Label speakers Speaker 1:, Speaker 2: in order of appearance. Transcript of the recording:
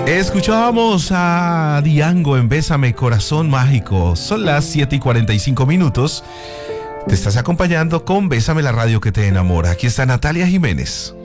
Speaker 1: Escuchábamos a Diango en Bésame, Corazón Mágico. Son las 7:45. Te estás acompañando con Bésame, la radio que te enamora. Aquí está Natalia Jiménez.